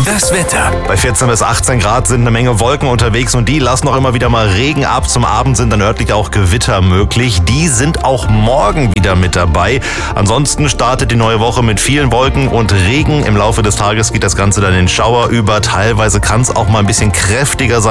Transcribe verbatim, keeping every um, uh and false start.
Das Wetter. Bei vierzehn bis achtzehn Grad sind eine Menge Wolken unterwegs und die lassen auch immer wieder mal Regen ab. Zum Abend sind dann örtlich auch Gewitter möglich. Die sind auch morgen wieder mit dabei. Ansonsten startet die neue Woche mit vielen Wolken und Regen. Im Laufe des Tages geht das Ganze dann in Schauer über. Teilweise kann es auch mal ein bisschen kräftiger sein.